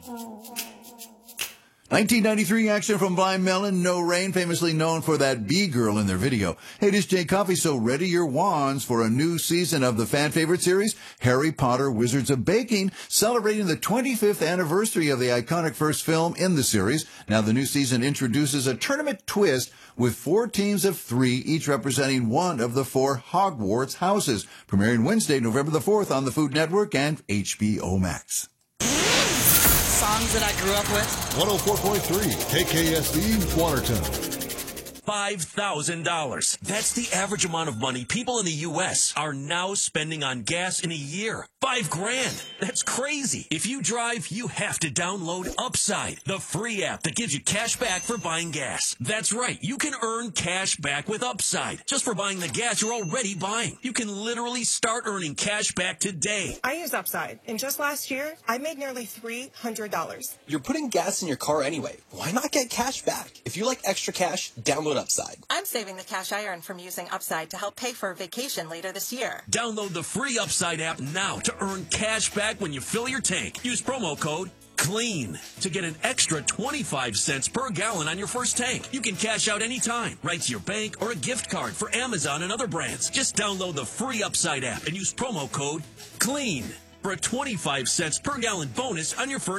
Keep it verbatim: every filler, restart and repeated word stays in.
nineteen ninety-three action from Blind Melon, No Rain, famously known for that B-girl in their video. Hey, this is Jay Coffee, so ready your wands for a new season of the fan favorite series, Harry Potter Wizards of Baking, celebrating the twenty-fifth anniversary of the iconic first film in the series. Now, the new season introduces a tournament twist with four teams of three, each representing one of the four Hogwarts houses. Premiering Wednesday, November the fourth on the Food Network and H B O Max. Songs that I grew up with. one oh four point three K K S E Watertown. five thousand dollars. That's the average amount of money people in the U S are now spending on gas in a year. Five grand. That's crazy. If you drive, you have to download Upside, the free app that gives you cash back for buying gas. That's right. You can earn cash back with Upside just for buying the gas you're already buying. You can literally start earning cash back today. I use Upside, and just last year, I made nearly three hundred dollars. You're putting gas in your car anyway. Why not get cash back? If you like extra cash, download Upside. I'm saving the cash I earn from using Upside to help pay for a vacation later this year. Download the free Upside app now to earn cash back when you fill your tank. Use promo code CLEAN to get an extra twenty-five cents per gallon on your first tank. You can cash out anytime, right to your bank or a gift card for Amazon and other brands. Just download the free Upside app and use promo code CLEAN for a twenty-five cents per gallon bonus on your first